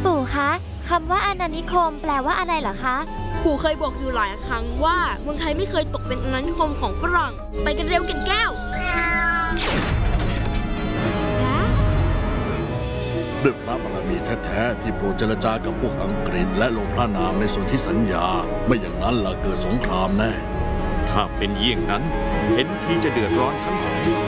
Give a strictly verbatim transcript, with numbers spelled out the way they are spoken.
ปู่คะคำว่าอาณานิคมแปลว่าอะไรเหรอคะปู่เคยบอกอยู่หลายครั้งว่าเมืองไทยไม่เคยตกเป็นอาณานิคมของฝรั่งไปกันเร็วกันแก้วด้วยพระบารมีแท้ๆที่โปรดเจรจากับพวกอังกฤษและลงพระนามในส่วนที่สัญญาไม่อย่างนั้นล่ะเกิดสงครามแน่ถ้าเป็นเยี่ยงนั้นเห็นที่จะเดือดร้อนทั้งสอง